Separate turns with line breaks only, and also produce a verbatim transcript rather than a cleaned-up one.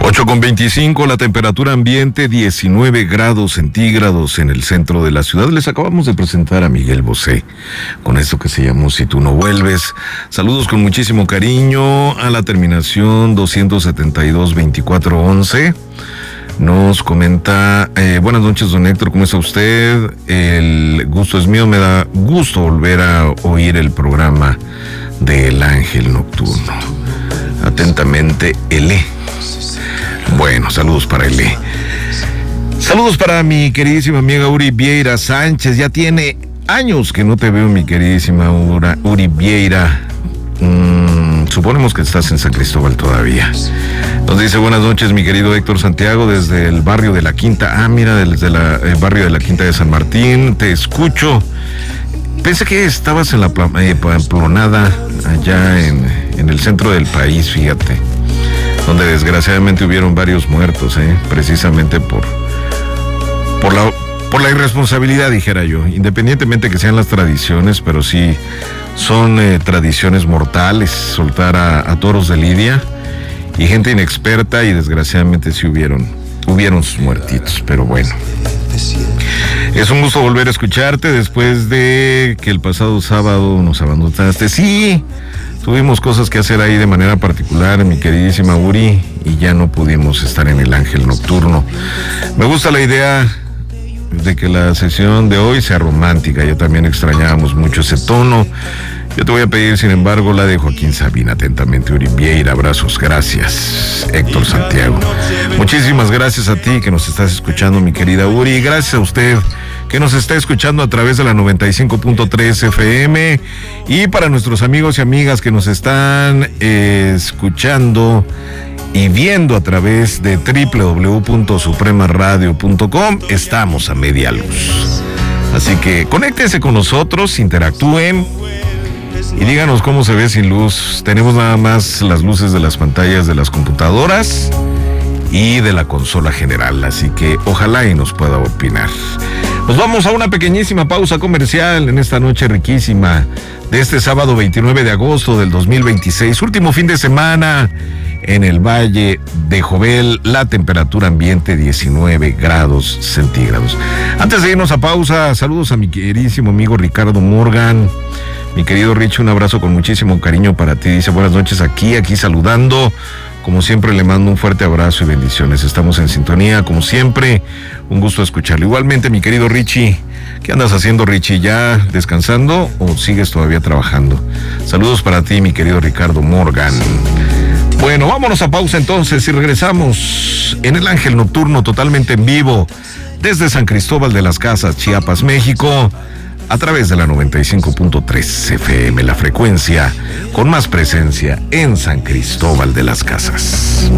ocho con veinticinco, la temperatura ambiente diecinueve grados centígrados en el centro de la ciudad. Les acabamos de presentar a Miguel Bosé con esto que se llamó Si Tú No Vuelves. Saludos con muchísimo cariño a la terminación doscientos setenta y dos veinticuatro once. Nos comenta, eh, buenas noches, don Héctor, ¿cómo está usted? El gusto es mío, me da gusto volver a oír el programa del Ángel Nocturno. Atentamente, Ele. Bueno, saludos para Ele. Saludos para mi queridísima amiga Uri Vieira Sánchez. Ya tiene años que no te veo, mi queridísima Ura, Uri Vieira. Mm, suponemos que estás en San Cristóbal todavía. Nos dice, buenas noches, mi querido Héctor Santiago, desde el barrio de la Quinta. Ah, mira, desde el barrio de la Quinta de San Martín. Te escucho. Pensé que estabas en la eh, Pamplonada, allá en, en el centro del país, fíjate, donde desgraciadamente hubieron varios muertos, eh, precisamente por, por, la, por la irresponsabilidad, dijera yo, independientemente que sean las tradiciones, pero sí son eh, tradiciones mortales, soltar a, a toros de lidia y gente inexperta, y desgraciadamente sí hubieron, hubieron sus muertitos, pero bueno. Es un gusto volver a escucharte después de que el pasado sábado nos abandonaste. Sí, tuvimos cosas que hacer ahí de manera particular, mi queridísima Uri, y ya no pudimos estar en el Ángel Nocturno. Me gusta la idea de que la sesión de hoy sea romántica. Ya también extrañábamos mucho ese tono. Yo te voy a pedir, sin embargo, la de Joaquín Sabina. Atentamente, Uri Vieira. Abrazos. Gracias, Héctor Santiago. Muchísimas gracias a ti que nos estás escuchando, mi querida Uri. Y gracias a usted que nos está escuchando a través de la noventa y cinco punto tres F M. Y para nuestros amigos y amigas que nos están eh, escuchando y viendo a través de doble u doble u doble u punto suprema radio punto com, estamos a media luz. Así que conéctense con nosotros, interactúen y díganos cómo se ve sin luz. Tenemos nada más las luces de las pantallas de las computadoras y de la consola general, así que ojalá y nos pueda opinar. Nos vamos a una pequeñísima pausa comercial en esta noche riquísima de este sábado veintinueve de agosto del dos mil veintiséis, último fin de semana en el Valle de Jovel, la temperatura ambiente diecinueve grados centígrados. Antes de irnos a pausa, saludos a mi queridísimo amigo Ricardo Morgan. Mi querido Rich, un abrazo con muchísimo cariño para ti. Dice, buenas noches aquí, aquí saludando. Como siempre, le mando un fuerte abrazo y bendiciones. Estamos en sintonía, como siempre. Un gusto escucharlo. Igualmente, mi querido Richie. ¿Qué andas haciendo, Richie? ¿Ya descansando o sigues todavía trabajando? Saludos para ti, mi querido Ricardo Morgan. Bueno, vámonos a pausa entonces y regresamos en el Ángel Nocturno totalmente en vivo desde San Cristóbal de las Casas, Chiapas, México, a través de la noventa y cinco punto tres F M, la frecuencia con más presencia en San Cristóbal de las Casas.